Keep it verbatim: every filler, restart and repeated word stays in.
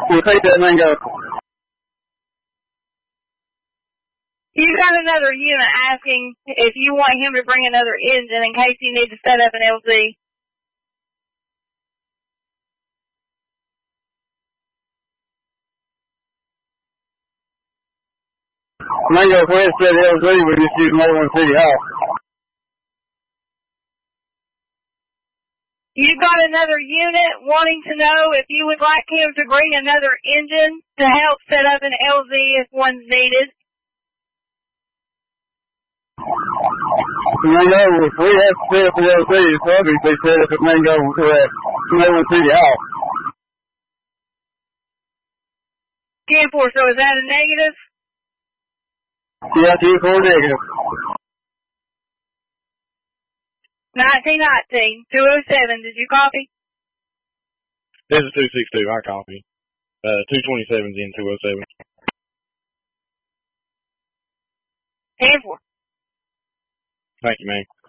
We'll take that mango. You got another unit asking if you want him to bring another engine in case you need to set up an L Z. Mango Quest said L Z, we just use more than City Hall. You've got another unit wanting to know if you would like him to bring another engine to help set up an L Z if one's needed. Mango, if we have to set up an L Z, it's probably they set up at Mango Quest, no one City Hall. ten four, so is that a negative? Yeah, two four negative. nineteen nineteen, two oh seven, did you copy? This is two six two, I copy. Uh, two twenty-seven's in two oh seven. ten four. Thank you, man.